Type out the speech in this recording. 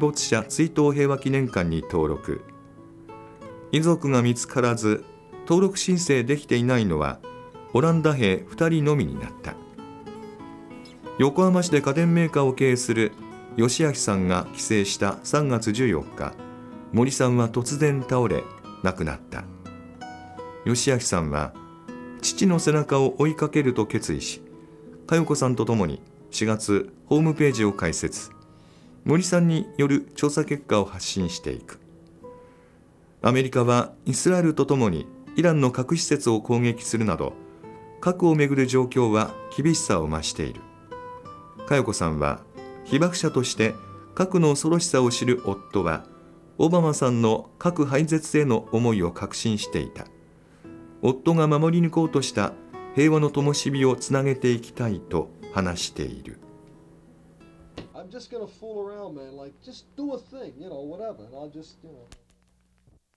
没者追悼平和記念館に登録。遺族が見つからず登録申請できていないのはオランダ兵2人のみになった。横浜市で家電メーカーを経営する吉明さんが帰省した3月14日、森さんは突然倒れ亡くなった。吉明さんは父の背中を追いかけると決意し、佳代子さんとともに4月ホームページを開設。森さんによる調査結果を発信していく。アメリカはイスラエルとともにイランの核施設を攻撃するなど、核をめぐる状況は厳しさを増している。佳代子さんは被爆者として核の恐ろしさを知る夫はオバマさんの核廃絶への思いを確信していた。夫が守り抜こうとした平和の灯火をつなげていきたいと話している。 I'm just gonna fool around, man. Like, just do a thing, whatever. And I'll just,